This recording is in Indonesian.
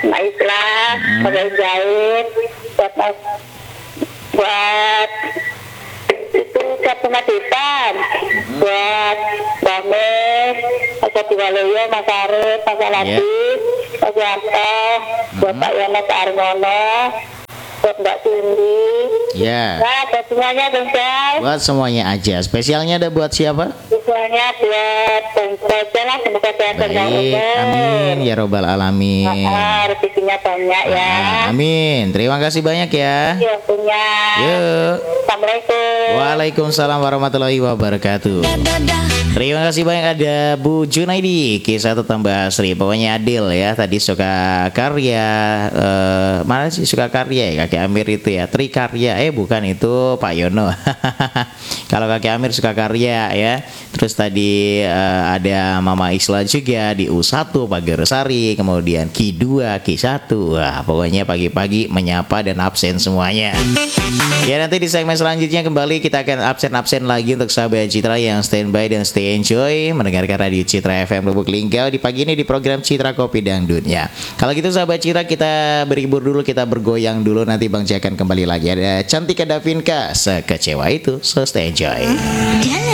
Mbak Islah, model jahit, buat itu kartu matisan, buat Bames, Mas Diwaloyo, Mas Arif, Mas Latif, Mas Yanto, buat Pak Yono, Pak Armono, buat Mbak Cindy. Ya. Nah, buat semuanya dong, guys. Buat semuanya aja. Spesialnya ada buat siapa? Semuanya buat saja lah, semoga sehat dan Baik, amin ya robbal alamin. rezekinya banyak ya. Amin. Terima kasih banyak ya. Iya punya. Yuk. Assalamualaikum. Waalaikumsalam warahmatullahi wabarakatuh. Terima kasih banyak ada Bu Junaidi, kisah tambah Asri. Pokoknya adil ya. Tadi suka karya, mana sih suka karya ya kakek Amir itu ya. Trikarya, bukan itu Pak Yono. Kalau kakek Amir suka karya ya. Terus tadi ada Mama Isla juga di U1 Pagersari, kemudian Q2, Q1. Wah, pokoknya pagi-pagi menyapa dan absen semuanya. Ya, nanti di segmen selanjutnya kembali kita akan absen-absen lagi untuk sahabat Citra yang standby dan stay enjoy mendengarkan Radio Citra FM Lubuk Linggau di pagi ini di program Citra Kopi Dangdutnya. Kalau gitu sahabat Citra, kita berhibur dulu, kita bergoyang dulu, nanti Bang C akan kembali lagi. Ada Cantika Davinka, Sekecewa Itu, so stay enjoy.